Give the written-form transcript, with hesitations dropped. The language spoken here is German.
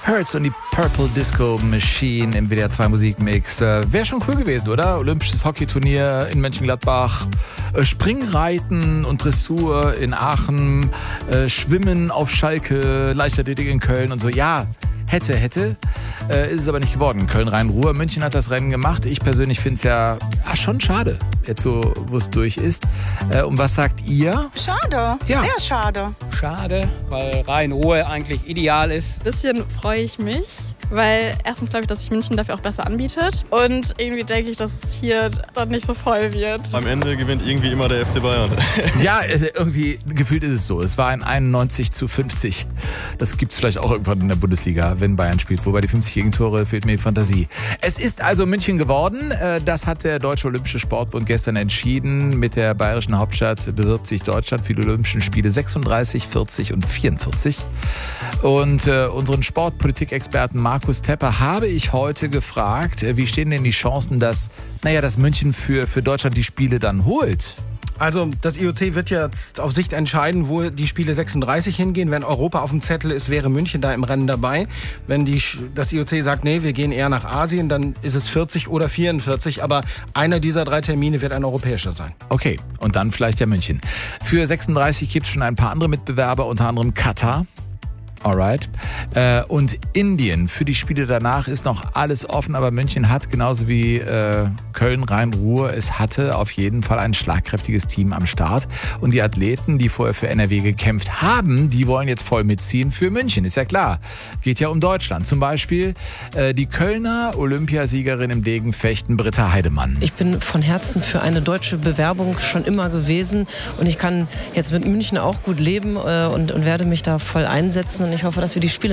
Hurts und die Purple Disco Machine im WDR 2 Musikmix. Wäre schon cool gewesen, oder? Olympisches Hockeyturnier in Mönchengladbach, Springreiten und Dressur in Aachen, Schwimmen auf Schalke, Leichtathletik in Köln und so. Ja, hätte. Ist es aber nicht geworden. Köln-Rhein-Ruhr. München hat das Rennen gemacht. Ich persönlich finde es ja schon schade, jetzt so, wo es durch ist. Und was sagt ihr? Schade, ja. Sehr schade. Schade, weil Rhein-Ruhr eigentlich ideal ist. Ein bisschen freue ich mich, weil erstens glaube ich, dass sich München dafür auch besser anbietet. Und irgendwie denke ich, dass es hier dann nicht so voll wird. Am Ende gewinnt irgendwie immer der FC Bayern. Ja, irgendwie gefühlt ist es so. Es war ein 91:50. Das gibt es vielleicht auch irgendwann in der Bundesliga, wenn Bayern spielt. Wobei die 50 Gegentore fehlt mir die Fantasie. Es ist also München geworden. Das hat der Deutsche Olympische Sportbund gestern entschieden. Mit der bayerischen Hauptstadt bewirbt sich Deutschland für die Olympischen Spiele 36, 40 und 44. Und unseren Sportpolitikexperten Markus Tepper habe ich heute gefragt, wie stehen denn die Chancen, dass München für Deutschland die Spiele dann holt? Also das IOC wird jetzt auf Sicht entscheiden, wo die Spiele 36 hingehen. Wenn Europa auf dem Zettel ist, wäre München da im Rennen dabei. Wenn das IOC sagt, nee, wir gehen eher nach Asien, dann ist es 40 oder 44. Aber einer dieser 3 Termine wird ein europäischer sein. Okay, und dann vielleicht ja München. Für 36 gibt es schon ein paar andere Mitbewerber, unter anderem Katar. Alright. Und Indien, für die Spiele danach ist noch alles offen, aber München hat genauso wie Köln, Rhein-Ruhr, es hatte auf jeden Fall ein schlagkräftiges Team am Start. Und die Athleten, die vorher für NRW gekämpft haben, die wollen jetzt voll mitziehen für München, ist ja klar. Geht ja um Deutschland. Zum Beispiel die Kölner Olympiasiegerin im Degenfechten, Britta Heidemann. Ich bin von Herzen für eine deutsche Bewerbung schon immer gewesen und ich kann jetzt mit München auch gut leben und werde mich da voll einsetzen. Und ich hoffe, dass wir die Spiele